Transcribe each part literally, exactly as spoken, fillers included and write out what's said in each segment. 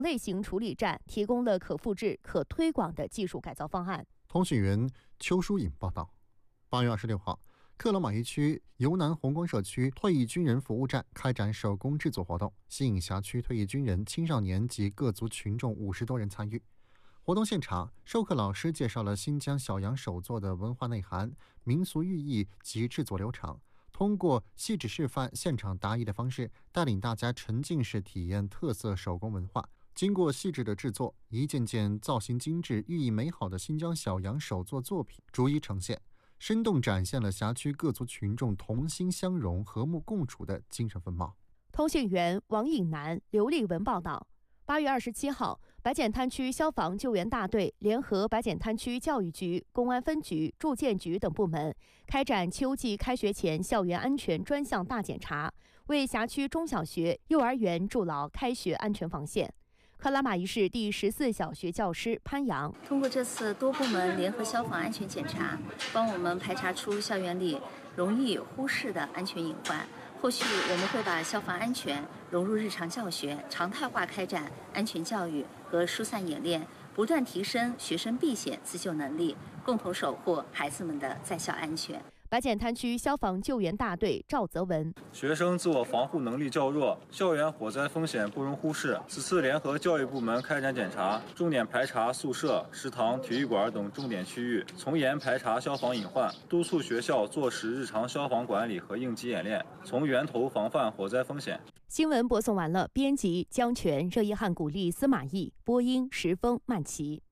类型处理站提供了可复制、可推广的技术改造方案。 通讯员邱淑颖报道。八月二十六号，克罗马伊区油南红光社区退役军人服务站开展手工制作活动，吸引辖区退役军人、青少年及各族群众五十多人参与。活动现场，授课老师介绍了新疆小羊手作的文化内涵、民俗寓意及制作流程，通过细致示范、现场答疑的方式，带领大家沉浸式体验特色手工文化。经过细致的制作，一件件造型精致、寓意美好的新疆小羊手作作品逐一呈现，生动展现了辖区各族群众同心相融、和睦共处的精神风貌。 通讯员王颖楠、刘丽文报道。八月二十七号，白碱滩区消防救援大队联合白碱滩区教育局、公安分局、住建局等部门，开展秋季开学前校园安全专项大检查，为辖区中小学、幼儿园筑牢开学安全防线。克拉玛依市第十四小学教师潘阳通过这次多部门联合消防安全检查，帮我们排查出校园里容易忽视的安全隐患。后续我们会把消防安全融入日常教学，常态化开展安全教育和疏散演练，不断提升学生避险自救能力，共同守护孩子们的在校安全。 白碱滩区消防救援大队赵泽文： 学生自我防护能力较弱，校园火灾风险不容忽视。此次联合教育部门开展检查，重点排查宿舍、食堂、体育馆等重点区域，从严排查消防隐患，督促学校做实日常消防管理和应急演练，从源头防范火灾风险。 新闻播送完了，编辑江泉、热依汉、古丽、司马懿，播音石峰、曼琪。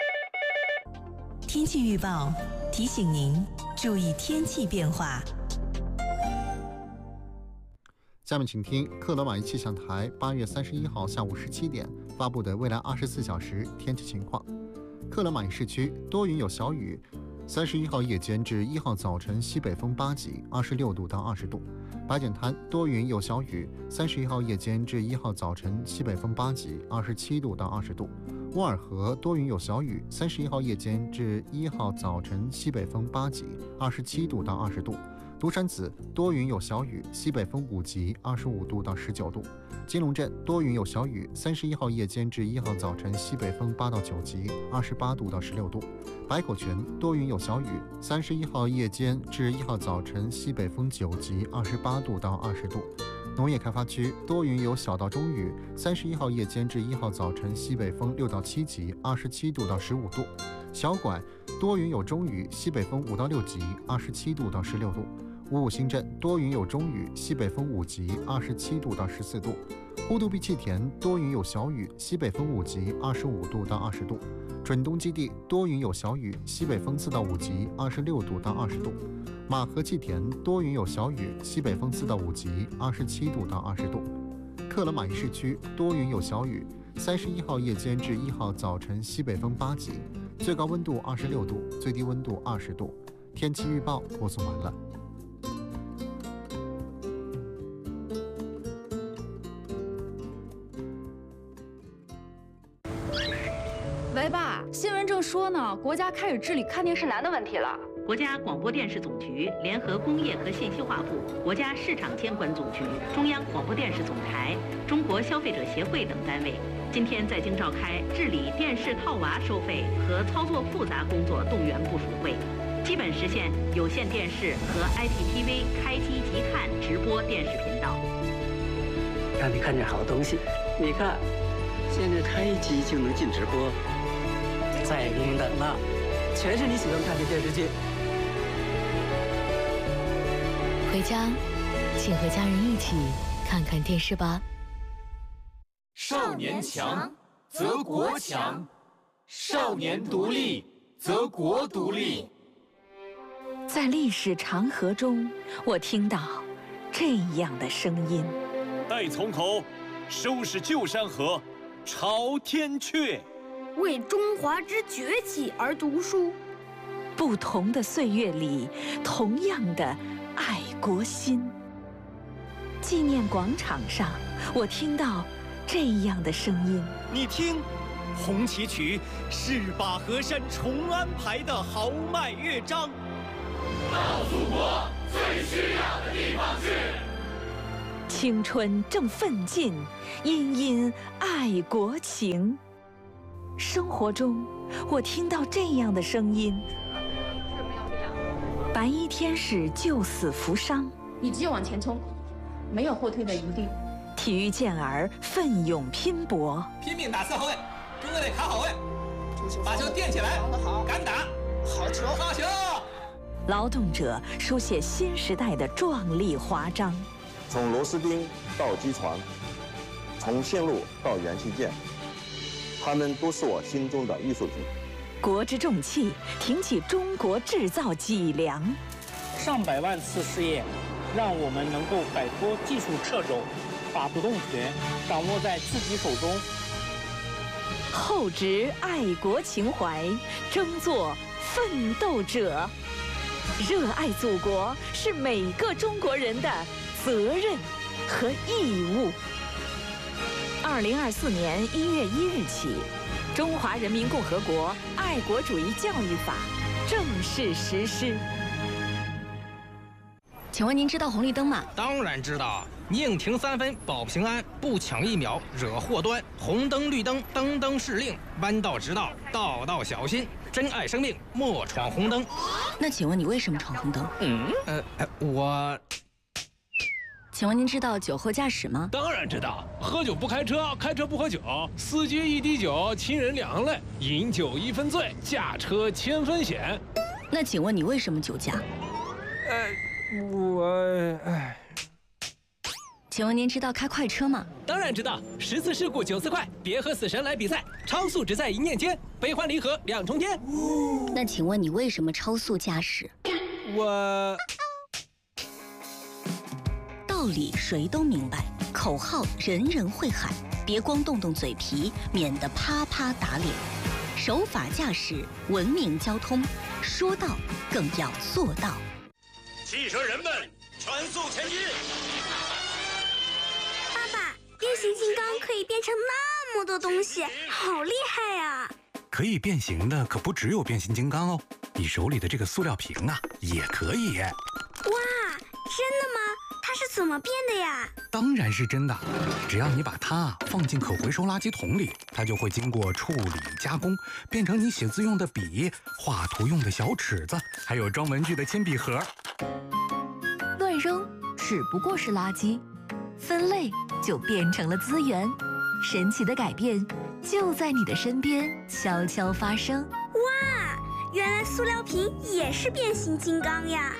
天气预报提醒您注意天气变化。 下面请听克罗马伊气象台八月三十一号下午十七点发布的未来二十四小时天气情况。克罗马伊市区多云有小雨，三十一号夜间至一号早晨西北风八级，二十六度到二十度。白碱滩多云有小雨，三十一号夜间至一号早晨西北风八级，二十七度到二十度。沃尔河多云有小雨，三十一号夜间至一号早晨西北风八级，二十七度到二十度。独山子多云有小雨，西北风五级，二十五度到十九度。金龙镇多云有小雨，三十一号夜间至一号早晨西北风八到九级，二十八度到十六度。白口泉多云有小雨，三十一号夜间至一号早晨西北风九级，二十八度到二十度。农业开发区多云有小到中雨，三十一号夜间至一号早晨西北风六到七级，二十七度到十五度。小拐多云有中雨，西北风五到六级，二十七度到十六度。五五新镇多云有中雨，西北风五级，二十七度到十四度。呼杜碧气田多云有小雨，西北风五级，二十五度到二十度。准东基地多云有小雨，西北风四到五级，二十六度到二十度。马河气田多云有小雨，西北风四到五级，二十七度到二十度。克罗马伊市区多云有小雨，三十一号夜间至一号早晨西北风八级，最高温度二十六度，最低温度二十度。天气预报播送完了。 喂爸，新闻正说呢，国家开始治理看电视难的问题了。 国家广播电视总局联合工业和信息化部、国家市场监管总局、中央广播电视总台、中国消费者协会等单位，今天在京召开治理电视套娃收费和操作复杂工作动员部署会，基本实现有线电视和 I P T V 开机即看直播电视频道。 让你看见好东西，你看，现在开机就能进直播，再不用等了，全是你喜欢看的电视剧。 回家，请和家人一起看看电视吧。 少年强则国强，少年独立则国独立。 在历史长河中，我听到这样的声音： 待从头，收拾旧山河，朝天阙。 为中华之崛起而读书。 不同的岁月里，同样的爱国心。纪念广场上，我听到这样的声音： 你听，红旗曲是把河山重安排的豪迈乐章。 到祖国最需要的地方去。 青春正奋进，殷殷爱国情。生活中，我听到这样的声音：白衣天使救死扶伤， 你只有往前冲，没有后退的余地。 体育健儿奋勇拼搏， 拼命打四后卫，中卫得卡好位，把球垫起来，敢打，好球，好球！ 劳动者书写新时代的壮丽华章。 从螺丝钉到机床，从线路到元器件，他们都是我心中的艺术品。 国之重器，挺起中国制造脊梁。 上百万次试验，让我们能够摆脱技术掣肘，把主动权掌握在自己手中。 厚植爱国情怀，争做奋斗者。热爱祖国是每个中国人的责任和义务。二零二四年一月一日起，《中华人民共和国爱国主义教育法》正式实施。 请问您知道红绿灯吗？ 当然知道，宁停三分保平安，不抢一秒惹祸端。红灯绿灯灯灯是令，弯道直道道道小心。珍爱生命，莫闯红灯。 那请问你为什么闯红灯？ 嗯，呃，我。 请问您知道酒后驾驶吗？ 当然知道，喝酒不开车，开车不喝酒，司机一滴酒，亲人两泪，饮酒一分醉，驾车千分险。 那请问你为什么酒驾？ 呃，我，哎。 请问您知道开快车吗？ 当然知道，十次事故九次快，别和死神来比赛，超速只在一念间，悲欢离合两重天。 那请问你为什么超速驾驶？ 我。 道理谁都明白，口号人人会喊，别光动动嘴皮，免得啪啪打脸。守法驾驶，文明交通，说到更要做到。 汽车人们，全速前进！ 爸爸，变形金刚可以变成那么多东西，好厉害呀！ 可以变形的可不只有变形金刚哦，你手里的这个塑料瓶啊，也可以。 哇，真的吗？它是怎么变的呀？ 当然是真的，只要你把它放进可回收垃圾桶里，它就会经过处理加工，变成你写字用的笔、画图用的小尺子，还有装文具的铅笔盒。 乱扔只不过是垃圾，分类就变成了资源。神奇的改变就在你的身边悄悄发生。 哇，原来塑料瓶也是变形金刚呀！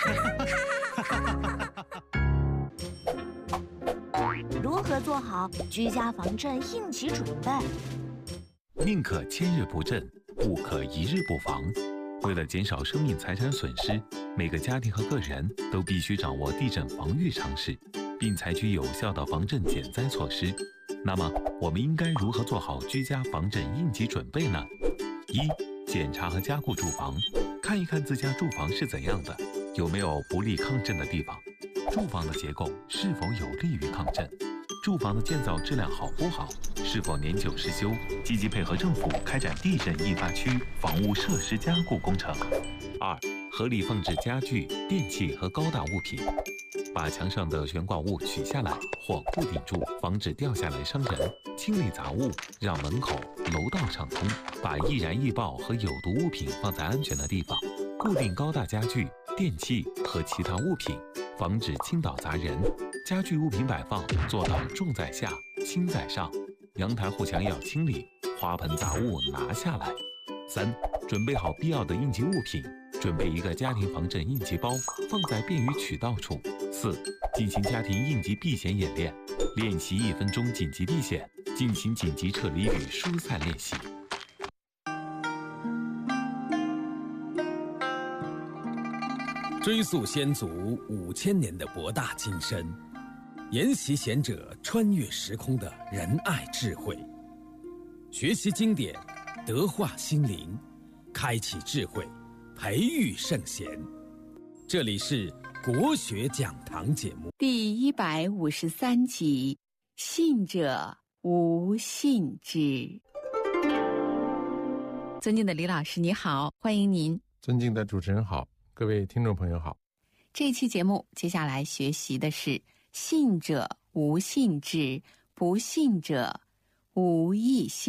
如何做好居家防震应急准备？ 宁可千日不震，不可一日不防。为了减少生命财产损失，每个家庭和个人都必须掌握地震防御常识，并采取有效的防震减灾措施。那么，我们应该如何做好居家防震应急准备呢？一、检查和加固住房，看一看自家住房是怎样的，有没有不利抗震的地方，住房的结构是否有利于抗震，住房的建造质量好不好，是否年久失修，积极配合政府开展地震易发区房屋设施加固工程。二、合理放置家具、电器和高大物品，把墙上的悬挂物取下来或固定住，防止掉下来伤人。清理杂物，让门口、楼道畅通，把易燃易爆和有毒物品放在安全的地方。固定高大家具、电器和其他物品，防止倾倒砸人。家具物品摆放做到重在下，轻在上。阳台后墙要清理，花盆杂物拿下来。三、准备好必要的应急物品，准备一个家庭防震应急包，放在便于取到处。四、进行家庭应急避险演练，练习一分钟紧急避险，进行紧急撤离与疏散练习。 追溯先祖五千年的博大精深，研习贤者穿越时空的仁爱智慧，学习经典，德化心灵，开启智慧，培育圣贤。这里是国学讲堂节目第一百五十三集，信者无信之。尊敬的李老师你好，欢迎您。 尊敬的主持人好，各位听众朋友好。 这一期节目接下来学习的是信者无信之，不信者无义信。